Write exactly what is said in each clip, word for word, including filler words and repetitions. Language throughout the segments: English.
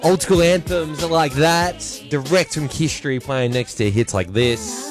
Old school anthems like that, direct from Kiss Street, playing next to hits like this.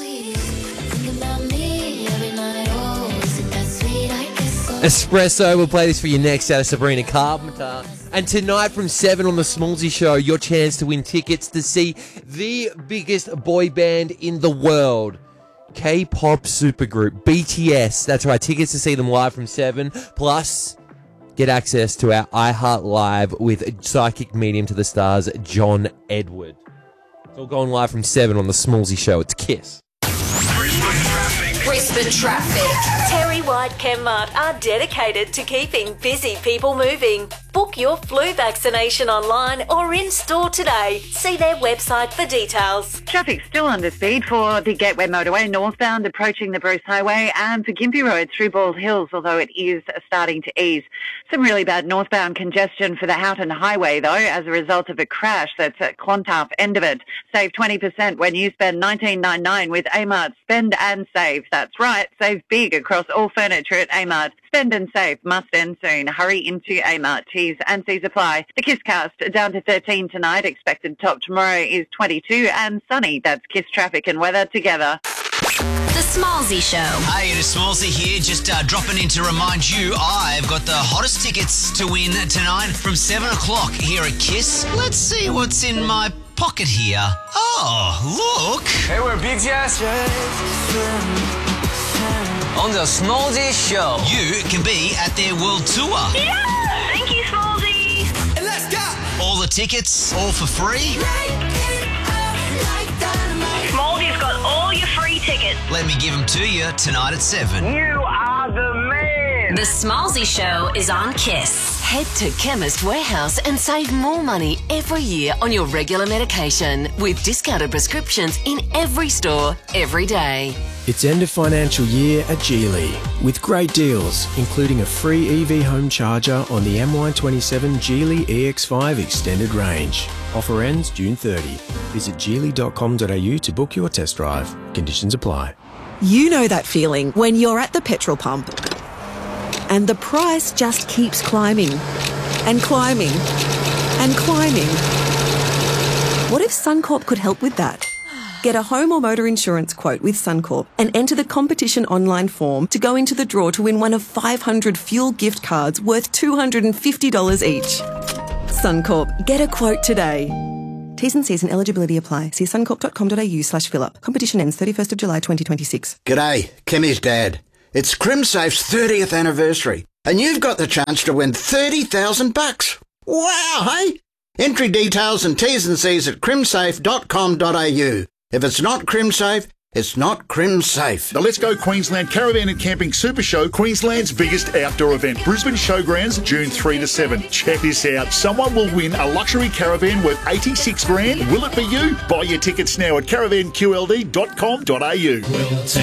Espresso, we'll play this for you next out of Sabrina Carpenter. And tonight from seven on the Smallsy Show, your chance to win tickets to see the biggest boy band in the world. K-pop supergroup, B T S. That's right, tickets to see them live from seven. Plus, get access to our iHeart Live with psychic medium to the stars, John Edward. It's all going live from seven on the Smallsy Show. It's Kiss. Brisbane Traffic. Terry White Chemmart are dedicated to keeping busy people moving. Book your flu vaccination online or in-store today. See their website for details. Traffic still under speed for the Gateway Motorway northbound approaching the Bruce Highway and for Gympie Road through Bald Hills, although it is starting to ease. Some really bad northbound congestion for the Houghton Highway, though, as a result of a crash that's at Clontarf end of it. Save twenty percent when you spend nineteen ninety-nine with Amart. Spend and save. That's right. Save big across all furniture at Amart. Spend and save must end soon. Hurry into Amart. T's and C's apply. The Kiss Cast down to thirteen tonight. Expected top tomorrow is twenty-two and sunny. That's Kiss traffic and weather together. The Smallsy Show. Hey, it is Smallsy here, just uh, dropping in to remind you I've got the hottest tickets to win tonight from seven o'clock here at Kiss. Let's see what's in my pocket here. Oh, look. Hey, we're B T S on the Smallsy Show. You can be at their world tour. Yeah! Thank you, Smallsy. And let's go. All the tickets, all for free. Smallsy's got all your free tickets. Let me give them to you tonight at seven. You are the man. The Smallsy Show is on Kiss. Head to Chemist Warehouse and save more money every year on your regular medication with discounted prescriptions in every store, every day. It's end of financial year at Geely with great deals, including a free E V home charger on the M Y twenty-seven Geely E X five Extended Range. Offer ends June thirtieth. Visit geely dot com dot a u to book your test drive. Conditions apply. You know that feeling when you're at the petrol pump and the price just keeps climbing and climbing and climbing. What if Suncorp could help with that? Get a home or motor insurance quote with Suncorp and enter the competition online form to go into the draw to win one of five hundred fuel gift cards worth two hundred fifty dollars each. Suncorp, get a quote today. T's and C's and eligibility apply. See suncorp dot com dot a u slash fill up. Competition ends thirty-first of July twenty twenty-six. G'day, Kimmy's dad. It's CrimSafe's thirtieth anniversary, and you've got the chance to win thirty thousand bucks. Wow, hey? Entry details and T's and C's at crimsafe dot com dot a u. If it's not CrimSafe, it's not CrimSafe. The Let's Go Queensland Caravan and Camping Super Show, Queensland's biggest outdoor event. Brisbane Showgrounds, June third to seventh. Check this out. Someone will win a luxury caravan worth eighty-six grand. Will it be you? Buy your tickets now at caravan q l d dot com dot a u.